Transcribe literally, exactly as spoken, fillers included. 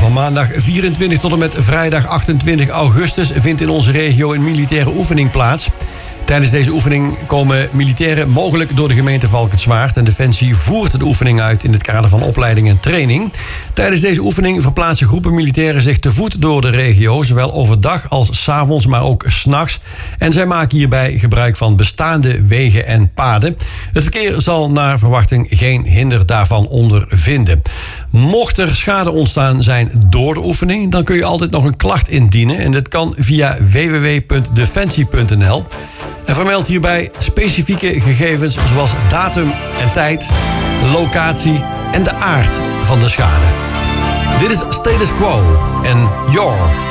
Van maandag vierentwintig tot en met vrijdag achtentwintig augustus vindt in onze regio een militaire oefening plaats. Tijdens deze oefening komen militairen mogelijk door de gemeente Valkenswaard. En Defensie voert de oefening uit in het kader van opleiding en training. Tijdens deze oefening verplaatsen groepen militairen zich te voet door de regio. Zowel overdag als 's avonds, maar ook 's nachts. En zij maken hierbij gebruik van bestaande wegen en paden. Het verkeer zal naar verwachting geen hinder daarvan ondervinden. Mocht er schade ontstaan zijn door de oefening, dan kun je altijd nog een klacht indienen. En dat kan via w w w punt defensie punt n l. En vermeld hierbij specifieke gegevens zoals datum en tijd, de locatie en de aard van de schade. Dit is Status Quo en Your